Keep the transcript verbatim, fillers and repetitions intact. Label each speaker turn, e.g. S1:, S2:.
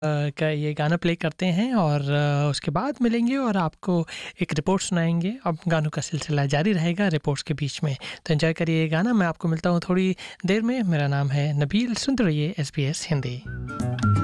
S1: का ये गाना प्ले करते हैं और अ, उसके बाद मिलेंगे और आपको एक रिपोर्ट सुनाएँगे। अब गानों का सिलसिला जारी रहेगा रिपोर्ट्स के बीच में। तो एन्जॉय करिए ये गाना, मैं आपको मिलता हूँ थोड़ी देर में। मेरा नाम है नबील, सुनते रहिए एस बी एस हिंदी।